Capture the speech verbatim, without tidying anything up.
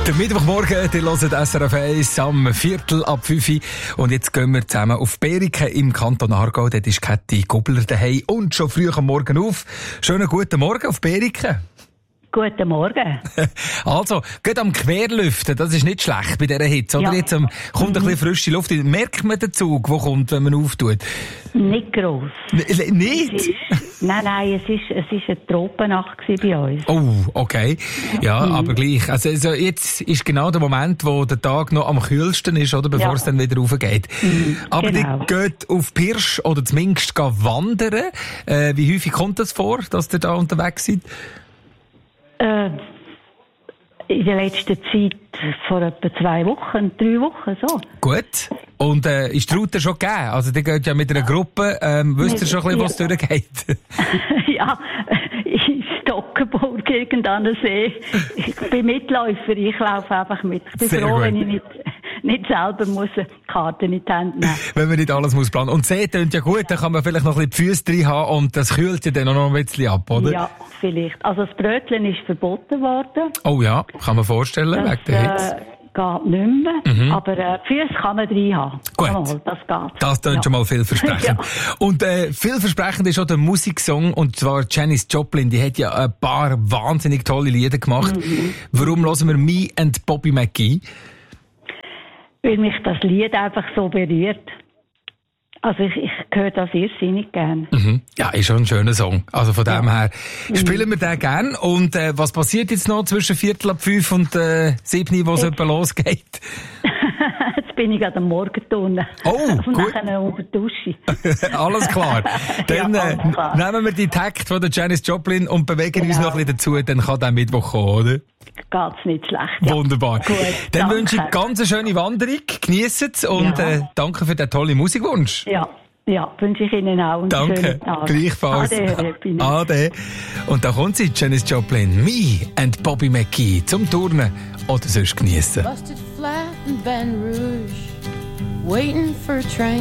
Der Mittwochmorgen, ihr hört S R F eins am Viertel ab fünf Uhr. Und jetzt gehen wir zusammen auf Beriken im Kanton Aargau. Dort ist Käthi Gubler daheim und schon früh am Morgen auf. Schönen guten Morgen auf Beriken. Guten Morgen. Also, geht am Querlüften, das ist nicht schlecht bei dieser Hitze, oder? Ja. Jetzt um, kommt ein bisschen frische Luft. Merkt man den Zug, der kommt, wenn man auftut? Nicht gross. N- nicht? Es ist, nein, nein, es ist, es ist eine Tropennacht bei uns. Oh, okay. Ja, mhm. aber gleich. Also, also, jetzt ist genau der Moment, wo der Tag noch am kühlsten ist, oder? Bevor ja. es dann wieder raufgeht. Mhm, aber genau. Die geht auf Pirsch oder zumindest wandern. Äh, wie häufig kommt das vor, dass ihr da unterwegs seid? In der letzten Zeit vor etwa zwei Wochen, drei Wochen, so. Gut. Und äh, ist die Route schon gegeben? Also die geht ja mit einer Gruppe. Ähm, wisst ihr schon ein bisschen, was ja. durchgeht? Ja, in Stockenburg, irgendein See. Ich bin Mitläufer, ich laufe einfach mit. Ich bin Sehr froh, gut. wenn ich nicht... nicht selber muss eine Karte in die Hände nehmen. Wenn man nicht alles muss planen. Und See tönt ja gut, dann kann man vielleicht noch ein bisschen die Füße drin haben und das kühlt ja dann auch noch ein bisschen ab, oder? Ja, vielleicht. Also das Brötchen ist verboten worden. Oh ja, kann man vorstellen, das, wegen der Hitze. Äh, geht nicht mehr, mhm. aber äh, die Füße kann man drin haben. Gut, mal, das geht. Das tönt ja. schon mal vielversprechend. ja. Und äh, vielversprechend ist auch der Musiksong, und zwar Janis Joplin, die hat ja ein paar wahnsinnig tolle Lieder gemacht. Mhm. Warum hören wir Me and Bobby McGee? Weil mich das Lied einfach so berührt. Also ich, ich höre das irrsinnig gern. Mhm. Ja, ist schon ein schöner Song. Also von ja. dem her spielen wir den gern. Und äh, was passiert jetzt noch zwischen Viertel ab fünf und äh, sieben, wo es etwa losgeht? Jetzt bin ich an der Morgentonne. Oh, und gut. nachher unter die Dusche. Alles klar. Dann ja, alles klar. Äh, nehmen wir die Takt von der Janis Joplin und bewegen genau. uns noch ein bisschen dazu. Dann kann der Mittwoch kommen, oder? Geht's nicht schlecht. Ja. Wunderbar. Gut, dann danke. wünsche ich ganz eine schöne Wanderung. Geniessen es und ja. äh, danke für den tollen Musikwunsch. Ja. Ja, wünsche ich Ihnen auch einen Danke. schönen Tag. Gleichfalls. Ade, Ade. Und da kommt sie, Janis Joplin, Me and Bobby McGee, zum Turnen oder sonst geniessen. Busted flat in Baton Rouge, waiting for a train.